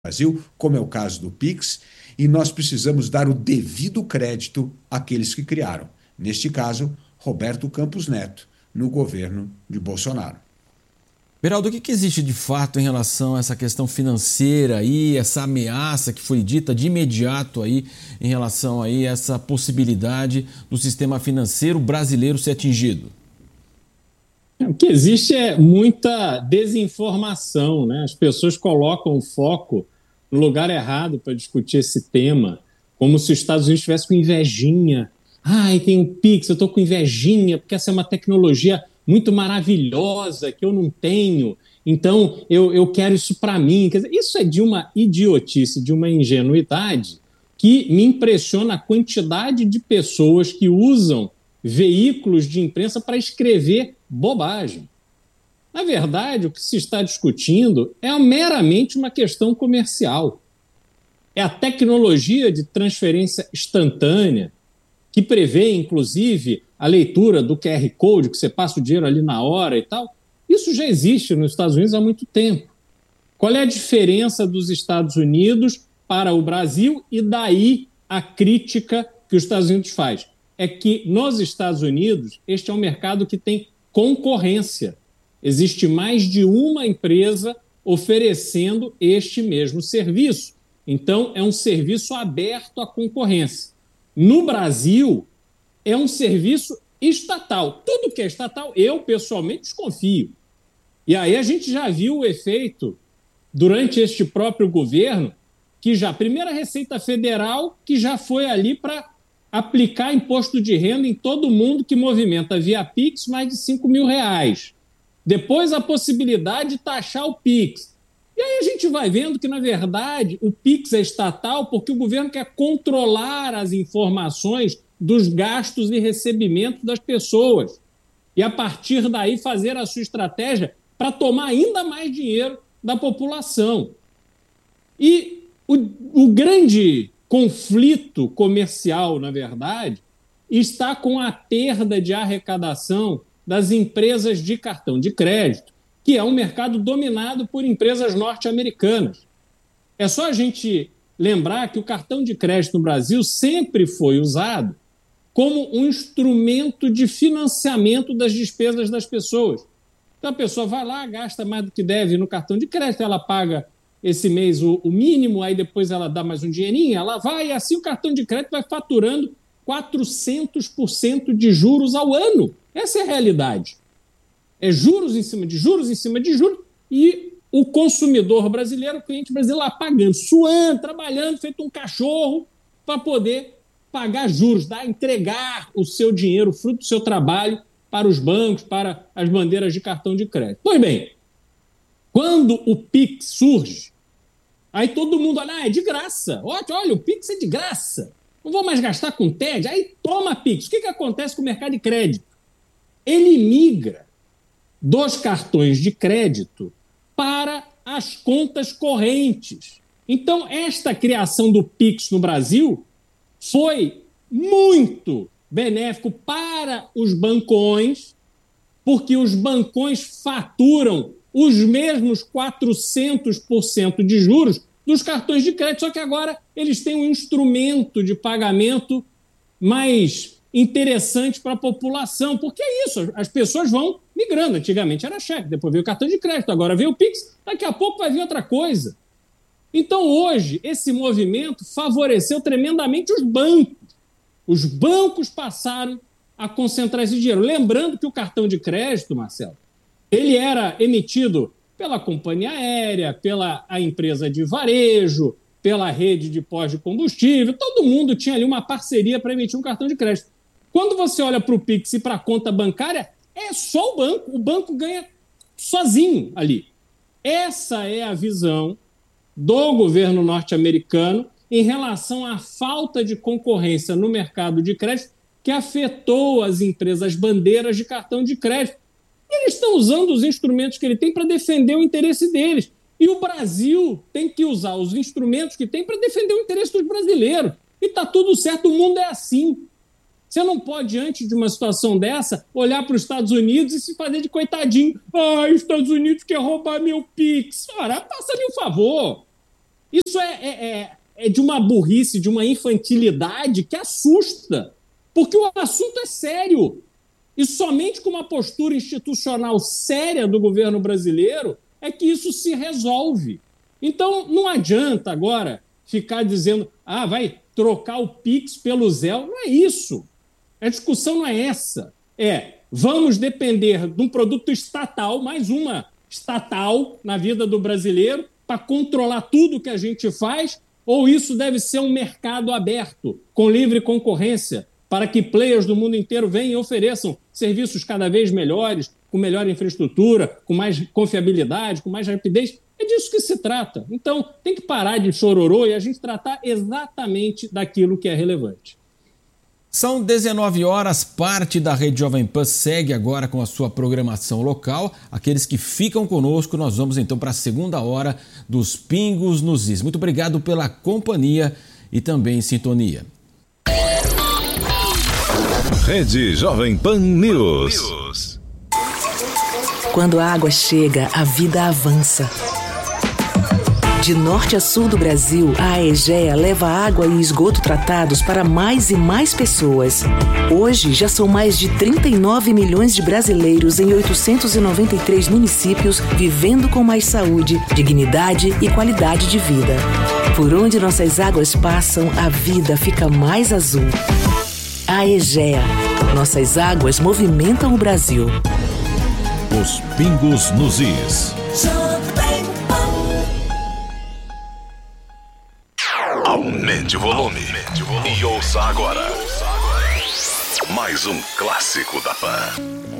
Brasil, como é o caso do Pix, e nós precisamos dar o devido crédito àqueles que criaram. Neste caso, Roberto Campos Neto, no governo de Bolsonaro. Beraldo, o que existe de fato em relação a essa questão financeira aí, essa ameaça que foi dita de imediato aí em relação aí a essa possibilidade do sistema financeiro brasileiro ser atingido? O que existe é muita desinformação, né? As pessoas colocam o foco no lugar errado para discutir esse tema, como se os Estados Unidos estivessem com invejinha. Ai, tem um Pix, eu estou com invejinha, porque essa é uma tecnologia muito maravilhosa que eu não tenho, então eu quero isso para mim. Quer dizer, isso é de uma idiotice, de uma ingenuidade que me impressiona a quantidade de pessoas que usam veículos de imprensa para escrever bobagem. Na verdade, o que se está discutindo é meramente uma questão comercial. É a tecnologia de transferência instantânea, que prevê, inclusive, a leitura do QR Code, que você passa o dinheiro ali na hora e tal. Isso já existe nos Estados Unidos há muito tempo. Qual é a diferença dos Estados Unidos para o Brasil e daí a crítica que os Estados Unidos faz? É que nos Estados Unidos este é um mercado que tem concorrência. Existe mais de uma empresa oferecendo este mesmo serviço. Então, é um serviço aberto à concorrência. No Brasil, é um serviço estatal. Tudo que é estatal, eu pessoalmente desconfio. E aí a gente já viu o efeito durante este próprio governo, que já, a primeira Receita Federal, que já foi ali para aplicar imposto de renda em todo mundo que movimenta via Pix mais de R$ 5.000. Depois a possibilidade de taxar o Pix. E aí a gente vai vendo que, na verdade, o Pix é estatal porque o governo quer controlar as informações dos gastos e recebimentos das pessoas. E, a partir daí, fazer a sua estratégia para tomar ainda mais dinheiro da população. E o grande conflito comercial, na verdade, está com a perda de arrecadação das empresas de cartão de crédito, que é um mercado dominado por empresas norte-americanas. É só a gente lembrar que o cartão de crédito no Brasil sempre foi usado como um instrumento de financiamento das despesas das pessoas. Então a pessoa vai lá, gasta mais do que deve no cartão de crédito, ela paga esse mês o mínimo, aí depois ela dá mais um dinheirinho, ela vai, e assim o cartão de crédito vai faturando 400% de juros ao ano. Essa é a realidade. É juros em cima de juros em cima de juros, e o consumidor brasileiro, o cliente brasileiro lá pagando, suando, trabalhando, feito um cachorro, para poder pagar juros, entregar o seu dinheiro, fruto do seu trabalho, para os bancos, para as bandeiras de cartão de crédito. Pois bem, quando o Pix surge, aí todo mundo olha, é de graça. Olha, o Pix é de graça. Não vou mais gastar com TED. Aí toma Pix. O que acontece com o mercado de crédito? Ele migra dos cartões de crédito para as contas correntes. Então, esta criação do Pix no Brasil foi muito benéfico para os bancões, porque os bancões faturam os mesmos 400% de juros dos cartões de crédito, só que agora eles têm um instrumento de pagamento mais interessante para a população, porque é isso, as pessoas vão migrando. Antigamente era cheque, depois veio o cartão de crédito, agora veio o Pix, daqui a pouco vai vir outra coisa. Então hoje esse movimento favoreceu tremendamente os bancos. Os bancos passaram a concentrar esse dinheiro. Lembrando que o cartão de crédito, Marcelo, ele era emitido pela companhia aérea, pela a empresa de varejo, pela rede de pós de combustível. Todo mundo tinha ali uma parceria para emitir um cartão de crédito. Quando você olha para o Pix e para a conta bancária, é só o banco. O banco ganha sozinho ali. Essa é a visão do governo norte-americano em relação à falta de concorrência no mercado de crédito que afetou as empresas bandeiras de cartão de crédito. Eles estão usando os instrumentos que ele tem para defender o interesse deles. E o Brasil tem que usar os instrumentos que tem para defender o interesse dos brasileiros. E está tudo certo, o mundo é assim. Você não pode, diante de uma situação dessa, olhar para os Estados Unidos e se fazer de coitadinho. Os Estados Unidos quer roubar meu Pix. Ora, faça-me um favor. Isso é de uma burrice, de uma infantilidade que assusta, porque o assunto é sério. E somente com uma postura institucional séria do governo brasileiro é que isso se resolve. Então, não adianta agora ficar dizendo vai trocar o Pix pelo Zelle. Não é isso. A discussão não é essa. Vamos depender de um produto estatal, mais uma estatal na vida do brasileiro, para controlar tudo que a gente faz, ou isso deve ser um mercado aberto, com livre concorrência, para que players do mundo inteiro venham e ofereçam serviços cada vez melhores, com melhor infraestrutura, com mais confiabilidade, com mais rapidez. É disso que se trata. Então, tem que parar de chororô e a gente tratar exatamente daquilo que é relevante. São 19 horas, parte da Rede Jovem Pan segue agora com a sua programação local. Aqueles que ficam conosco, nós vamos então para a segunda hora dos Pingos nos Is. Muito obrigado pela companhia e também sintonia. Rede Jovem Pan News. Quando a água chega, a vida avança. De norte a sul do Brasil, a Aegea leva água e esgoto tratados para mais e mais pessoas. Hoje, já são mais de 39 milhões de brasileiros em 893 municípios vivendo com mais saúde, dignidade e qualidade de vida. Por onde nossas águas passam, a vida fica mais azul. Aegea. Nossas águas movimentam o Brasil. Os Pingos nos Is. Aumente o volume e ouça agora mais um clássico da Pan.